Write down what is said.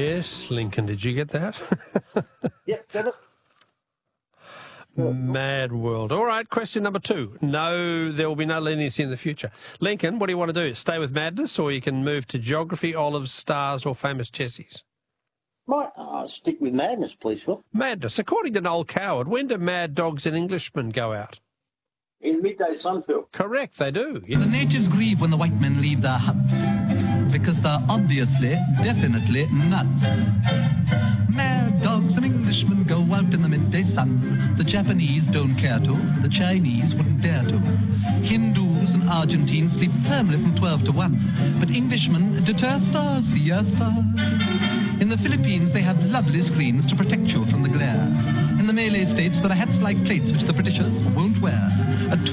Yes, Lincoln, did you get that? Yep, got it. Mad world. All right, question number 2. No, there will be no leniency in the future. Lincoln, what do you want to do? Stay with madness, or you can move to geography, olives, stars, or famous chessies? Might stick with madness, please, Phil. Madness. According to Noel Coward, when do Mad Dogs and Englishmen go out? In midday sun, Phil. Correct, they do. The natives grieve when the white men leave their huts, because they're obviously, definitely nuts. Mad dogs and Englishmen go out in the midday sun. The Japanese don't care to, the Chinese wouldn't dare to. Hindus and Argentines sleep firmly from 12 to 1, but Englishmen deter stars, siesta. In the Philippines, they have lovely screens to protect you from the glare. In the Malay states, there are hats like plates which the Britishers won't wear.